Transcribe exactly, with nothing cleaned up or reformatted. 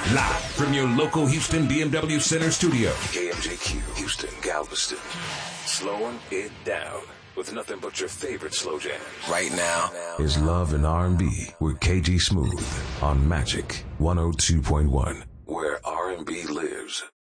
Live from your local Houston B M W Center studio. K M J Q, Houston, Galveston. Slowing it down with nothing but your favorite slow jams. Right now Is Love and R and B with K G Smooth on Magic one oh two point one, where R and B lives.